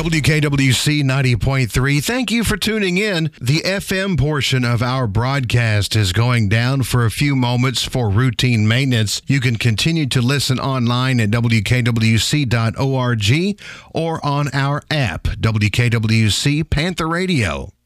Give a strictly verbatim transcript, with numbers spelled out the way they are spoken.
W K W C ninety point three, thank you for tuning in. The F M portion of our broadcast is going down for a few moments for routine maintenance. You can continue to listen online at W K W C dot org or on our app, W K W C Panther Radio.